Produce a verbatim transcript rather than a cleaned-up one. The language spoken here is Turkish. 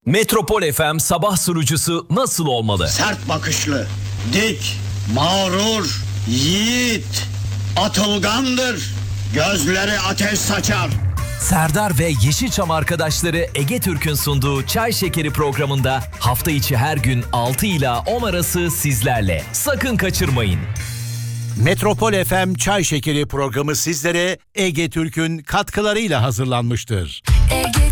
Metropol F M sabah sunucusu nasıl olmalı? Sert bakışlı, dik, mağrur, yiğit, atılgandır, gözleri ateş saçar. Serdar ve Yeşilçam arkadaşları Ege Türk'ün sunduğu Çay Şekeri programında hafta içi her gün altı ila on arası sizlerle. Sakın kaçırmayın. Metropol F M Çay Şekeri programı sizlere Ege Türk'ün katkılarıyla hazırlanmıştır.